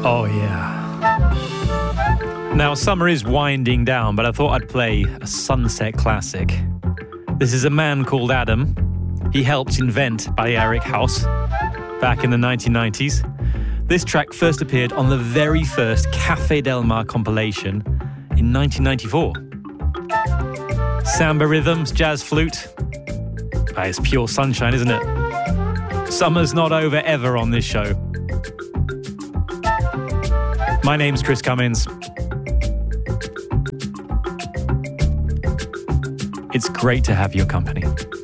Oh, yeah. Now, summer is winding down, but I thought I'd play a sunset classic. This is a man called Adam. He helped invent Balearic House back in the 1990s. This track first appeared on the very first Café Del Mar compilation in 1994. Samba rhythms, jazz flute. It's pure sunshine, isn't it? Summer's not over ever on this show. My name's Chris Cummins. It's great to have your company.